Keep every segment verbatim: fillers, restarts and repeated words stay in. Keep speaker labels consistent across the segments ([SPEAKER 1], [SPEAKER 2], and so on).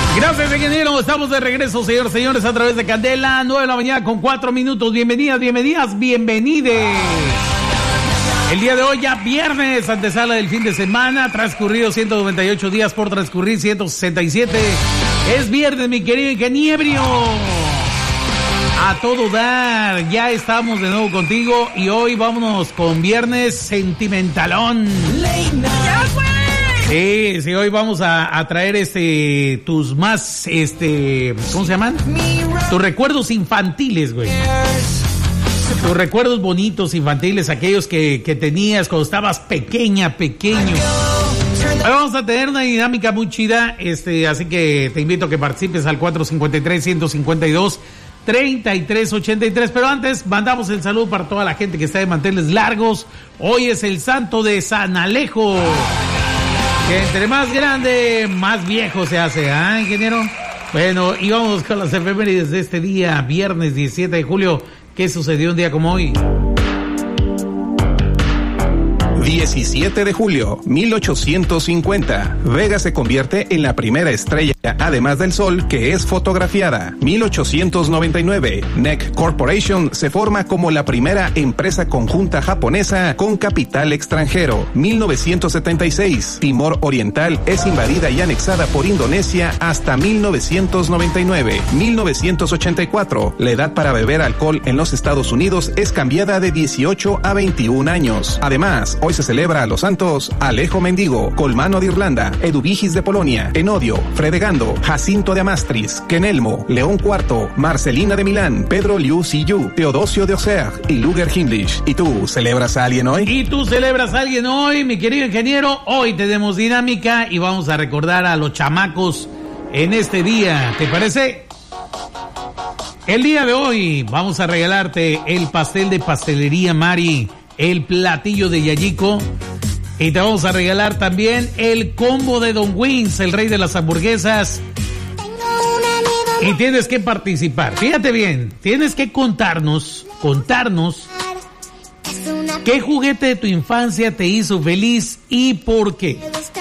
[SPEAKER 1] Gracias, ingeniero. Estamos de regreso, señores, señores, a través de Candela, nueve de la mañana con cuatro minutos. Bienvenidas, bienvenidas, bienvenides. El día de hoy ya viernes, antesala del fin de semana, transcurrido ciento noventa y ocho días por transcurrir ciento sesenta y siete. Es viernes, mi querido ingeniero. A todo dar, ya estamos de nuevo contigo y hoy vámonos con viernes sentimentalón.
[SPEAKER 2] ¡Ya fue!
[SPEAKER 1] Sí, sí, hoy vamos a, a traer este, tus más, este, ¿cómo se llaman? Tus recuerdos infantiles, güey. Tus recuerdos bonitos infantiles, aquellos que, que tenías cuando estabas pequeña, pequeño. Hoy vamos a tener una dinámica muy chida, este, así que te invito a que participes al cuatro cinco tres, uno cinco dos, tres tres ocho tres. Pero antes, mandamos el saludo para toda la gente que está de manteles largos. Hoy es el santo de San Alejo. Que entre más grande, más viejo se hace, ¿ah, ingeniero? Bueno, y vamos con las efemérides de este día, viernes diecisiete de julio. ¿Qué sucedió un día como hoy?
[SPEAKER 3] diecisiete de julio, mil ochocientos cincuenta. Vega se convierte en la primera estrella, además del Sol, que es fotografiada. mil ochocientos noventa y nueve. N E C Corporation se forma como la primera empresa conjunta japonesa con capital extranjero. mil novecientos setenta y seis. Timor Oriental es invadida y anexada por Indonesia hasta mil novecientos noventa y nueve. mil novecientos ochenta y cuatro. La edad para beber alcohol en los Estados Unidos es cambiada de dieciocho a veintiún años. Además, hoy se celebra a los santos Alejo Mendigo, Colmano de Irlanda, Eduvigis de Polonia, Enodio, Fredegando, Jacinto de Amastris, Kenelmo, León cuarto, Marcelina de Milán, Pedro Liu Siyu, Teodosio de Auxerre y Luger Himmlich. ¿Y tú celebras a alguien hoy?
[SPEAKER 1] ¿Y tú celebras a alguien hoy, mi querido ingeniero? Hoy tenemos dinámica y vamos a recordar a los chamacos en este día. ¿Te parece? El día de hoy vamos a regalarte el pastel de Pastelería Mari, el platillo de Yayico, y te vamos a regalar también el combo de Don Wings, el rey de las hamburguesas. Y tienes que participar. Fíjate bien, tienes que contarnos, contarnos qué juguete de tu infancia te hizo feliz y por qué.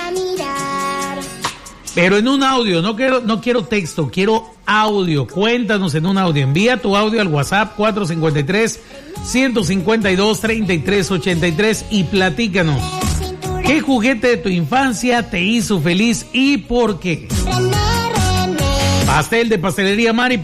[SPEAKER 1] Pero en un audio, no quiero, no quiero texto, quiero audio. Cuéntanos en un audio. Envía tu audio al WhatsApp cuatro cinco tres, uno cinco dos, tres tres ocho tres y platícanos. ¿Qué juguete de tu infancia te hizo feliz y por qué? Pastel de Pastelería Mari.